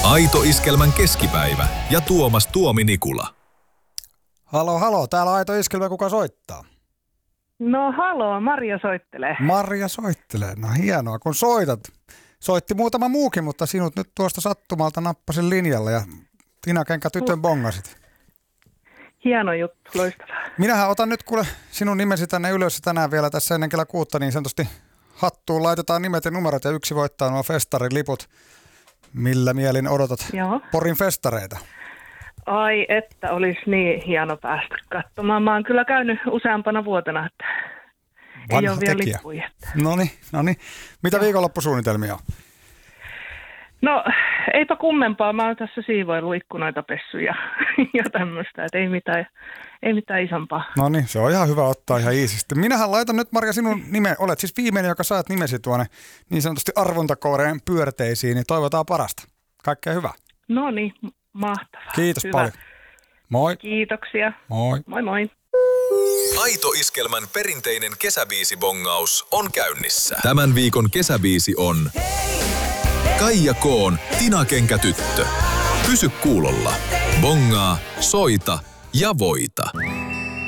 Aito Iskelmän keskipäivä ja Tuomas Tuomi-Nikula. Halo, täällä Aito Iskelmä, kuka soittaa? No haloo, Marja soittelee. Marja soittelee, no hienoa kun soitat. Soitti muutama muukin, mutta sinut nyt tuosta sattumalta nappasin linjalle ja Tina Kenkä tytön bongasit. Hieno juttu, loistavaa. Minähän otan nyt kuule sinun nimesi tänne ylös tänään vielä tässä ennen kello 6, niin sanotusti hattuun laitetaan nimet ja numerot ja yksi voittaa nuo festarin liput. Millä mielin odotat Porin festareita? Ai että olisi niin hieno päästä katsomaan. Mä oon kyllä käynyt useampana vuotena, että ei ole vielä lippuja. Noniin. Mitä viikonloppusuunnitelmia on? No eipä kummempaa. Mä oon tässä siivoillut ikkunoita pessyjä ja tämmöistä, että ei mitään isompaa. No niin, se on ihan hyvä ottaa ihan iisisti. Minähän laitan nyt, Marja, sinun nimen. Olet siis viimeinen, joka saat nimesi tuonne niin sanotusti arvontakooreen pyörteisiin, niin toivotaan parasta. Kaikkea hyvää. No niin, mahtavaa. Kiitos hyvä. Paljon. Moi. Kiitoksia. Moi. Moi. Aito Iskelmän perinteinen kesäbiisibongaus on käynnissä. Tämän viikon kesäbiisi on Kaija Koon Tina Kenkä tyttö. Pysy kuulolla. Bongaa, soita ja voita.